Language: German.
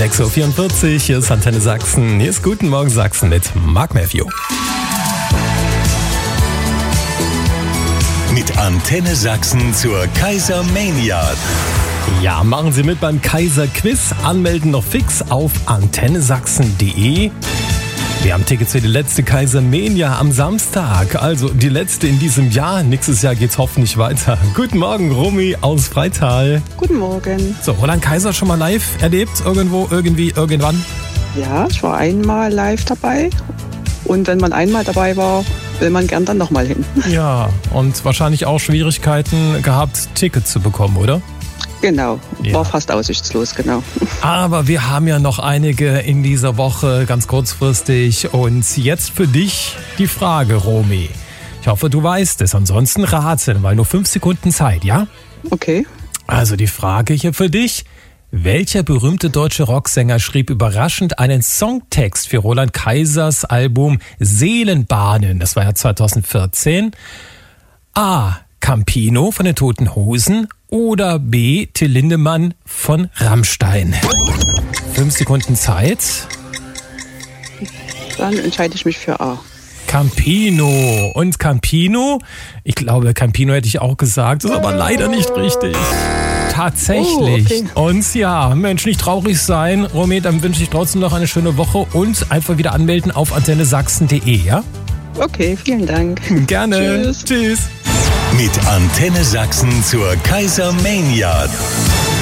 6.44 Uhr, hier ist Antenne Sachsen. Hier ist Guten Morgen Sachsen mit Mark Matthew. Mit Antenne Sachsen zur Kaisermania. Ja, machen Sie mit beim Kaiser-Quiz. Anmelden noch fix auf antennesachsen.de. Wir haben Tickets für die letzte Kaisermania am Samstag. Also die letzte in diesem Jahr. Nächstes Jahr geht's hoffentlich weiter. Guten Morgen, Romy aus Freital. Guten Morgen. So, Roland Kaiser schon mal live erlebt? Irgendwo, irgendwie, irgendwann? Ja, ich war einmal live dabei. Und wenn man einmal dabei war, will man gern dann nochmal hin. Ja, und wahrscheinlich auch Schwierigkeiten gehabt, Tickets zu bekommen, oder? Genau, Ja. war fast aussichtslos, genau. Aber wir haben ja noch einige in dieser Woche, ganz kurzfristig. Und jetzt für dich die Frage, Romy. Ich hoffe, du weißt es. Ansonsten raten, weil nur 5 Sekunden Zeit, ja? Okay. Also die Frage hier für dich. Welcher berühmte deutsche Rocksänger schrieb überraschend einen Songtext für Roland Kaisers Album Seelenbahnen? Das war ja 2014. A. Campino von den Toten Hosen oder B. Till Lindemann von Rammstein. 5 Sekunden Zeit. Dann entscheide ich mich für A. Campino. Und Campino, ich glaube, Campino hätte ich auch gesagt, ist aber leider nicht richtig. Tatsächlich. Oh, okay. Und ja, Mensch, nicht traurig sein. Romy, dann wünsche ich trotzdem noch eine schöne Woche und einfach wieder anmelden auf antennesachsen.de, ja? Okay, vielen Dank. Gerne. Tschüss. Tschüss. Mit Antenne Sachsen zur Kaisermania.